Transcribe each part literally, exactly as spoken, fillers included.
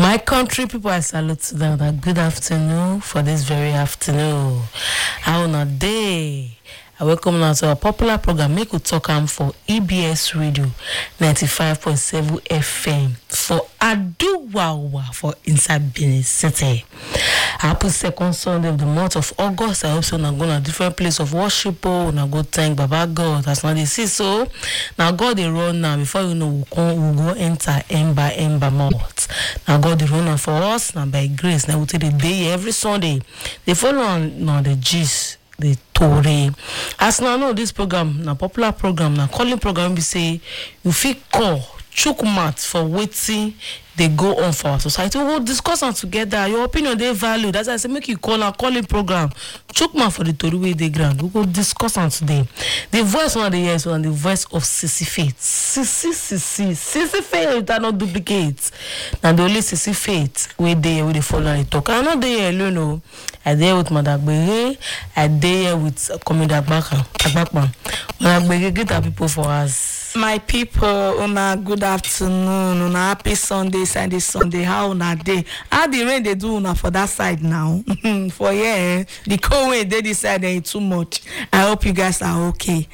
My country people, I salute to them. Good afternoon for this very afternoon. How on a day? I welcome now to a popular program. Make we talk am for E B S Radio ninety-five point seven F M for Aduwawa for inside Benin City. Happy second Sunday of the month of August. I hope so. Now go to a different place of worship. Oh, now go thank Baba God. That's not the see so. Now God they run now. Before you know, we we'll go enter end by end by month. Now God they run now for us. Now by grace, now we take the day every Sunday. They follow on now the gist. The Tory. As now know this program, na popular program, na calling program, we say you fit call chook mat for waiting they go on for our society. We will discuss them together. Your opinion they value. That's why I say make you call our calling program. Chook mat for the Tory way they grant. We will discuss them today. The voice one of the years one the voice of Sissy Faith. Sissy Sissy Sissy Faith that not duplicate. Now the only Sissy Faith where they where they follow and talk. I'm not there alone. No. I there with Madam Bege. I there with Komida Agbaka. Agbakman. Madam Bege, get our people for us. My people, una good afternoon, una happy Sunday, Sunday, Sunday. How una day? How the rain they do una for that side now? For yeah, the cold way they this side ain't too much. I hope you guys are okay.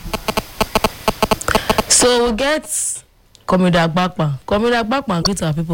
So we get Komida Agbakman. Komida Agbakman, greet our people.